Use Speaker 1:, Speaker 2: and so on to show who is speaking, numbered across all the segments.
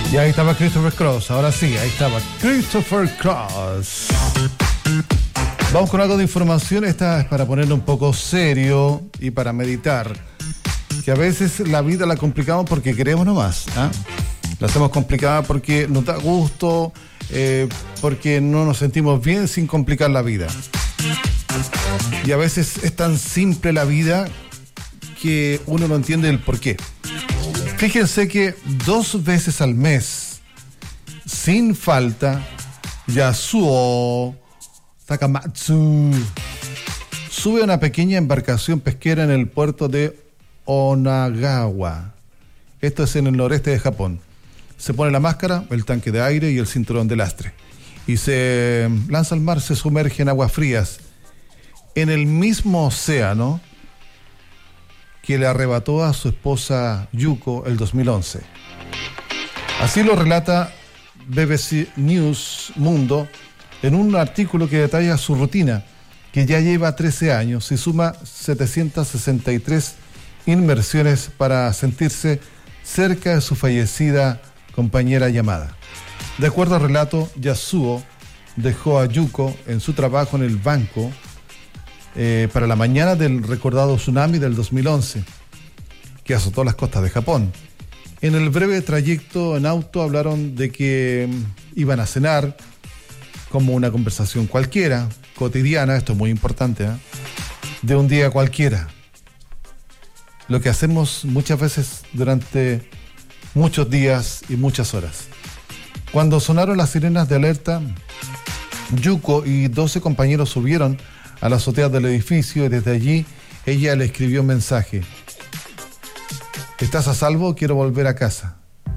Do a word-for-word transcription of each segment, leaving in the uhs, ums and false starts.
Speaker 1: Y ahí estaba Christopher Cross, ahora sí, ahí estaba Christopher Cross. Vamos con algo de información, esta es para ponerlo un poco serio y para meditar. Que a veces la vida la complicamos porque queremos nomás, ¿eh? La hacemos complicada porque nos da gusto, eh, porque no nos sentimos bien sin complicar la vida. Y a veces es tan simple la vida que uno no entiende el por qué. Fíjense que dos veces al mes, sin falta, Yasuo Takamatsu sube a una pequeña embarcación pesquera en el puerto de Onagawa. Esto es en el noreste de Japón. Se pone la máscara, el tanque de aire y el cinturón de lastre. Y se lanza al mar, se sumerge en aguas frías. En el mismo océano que le arrebató a su esposa Yuko el dos mil once. Así lo relata B B C News Mundo en un artículo que detalla su rutina, que ya lleva trece años y suma setecientas sesenta y tres inmersiones para sentirse cerca de su fallecida compañera Yamada. De acuerdo al relato, Yasuo dejó a Yuko en su trabajo en el banco Eh, para la mañana del recordado tsunami del dos mil once, que azotó las costas de Japón. En el breve trayecto en auto hablaron de que mm, iban a cenar, como una conversación cualquiera, cotidiana, esto es muy importante, ¿eh? De un día cualquiera. Lo que hacemos muchas veces durante muchos días y muchas horas. Cuando sonaron las sirenas de alerta, Yuko y doce compañeros subieron a la azotea del edificio y desde allí ella le escribió un mensaje. ¿Estás a salvo? Quiero volver a casa.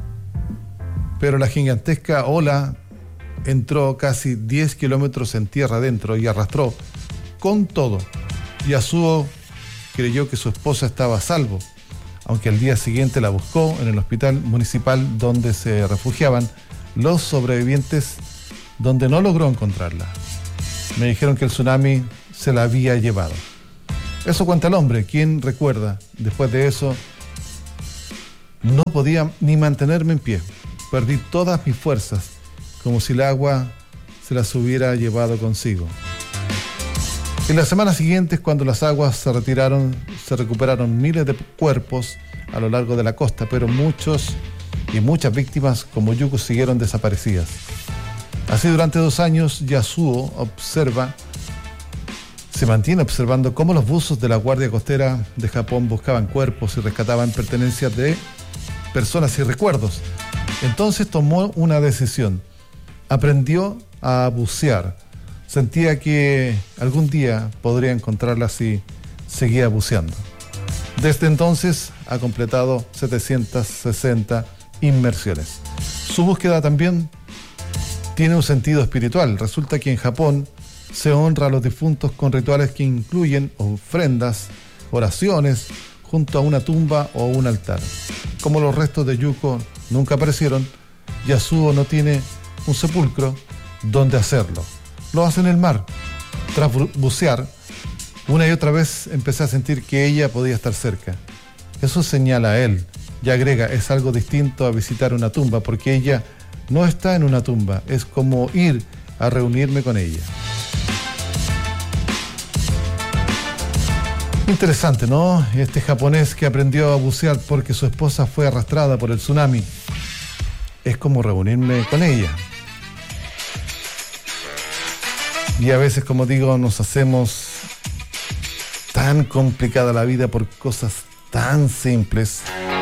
Speaker 1: Pero la gigantesca ola entró casi diez kilómetros en tierra adentro y arrastró con todo. Yasuo creyó que su esposa estaba a salvo, aunque al día siguiente la buscó en el hospital municipal donde se refugiaban los sobrevivientes, donde no logró encontrarla. Me dijeron que el tsunami se la había llevado. Eso cuenta el hombre, quien recuerda, después de eso, no podía ni mantenerme en pie. Perdí todas mis fuerzas, como si el agua se las hubiera llevado consigo. En las semanas siguientes, cuando las aguas se retiraron, se recuperaron miles de cuerpos a lo largo de la costa, pero muchos y muchas víctimas como Yuko siguieron desaparecidas. Así durante dos años, Yasuo observa Se mantiene observando cómo los buzos de la Guardia Costera de Japón buscaban cuerpos y rescataban pertenencias de personas y recuerdos. Entonces tomó una decisión. Aprendió a bucear. Sentía que algún día podría encontrarlas y seguía buceando. Desde entonces ha completado setecientas sesenta inmersiones. Su búsqueda también tiene un sentido espiritual. Resulta que en Japón se honra a los difuntos con rituales que incluyen ofrendas, oraciones, junto a una tumba o un altar. Como los restos de Yuko nunca aparecieron, Yasuo no tiene un sepulcro donde hacerlo. Lo hace en el mar. Tras bucear, una y otra vez empecé a sentir que ella podía estar cerca. Eso señala a él. Y agrega, es algo distinto a visitar una tumba, porque ella no está en una tumba. Es como ir a reunirme con ella. Interesante, ¿no? Este japonés que aprendió a bucear porque su esposa fue arrastrada por el tsunami. Es como reunirme con ella. Y a veces, como digo, nos hacemos tan complicada la vida por cosas tan simples.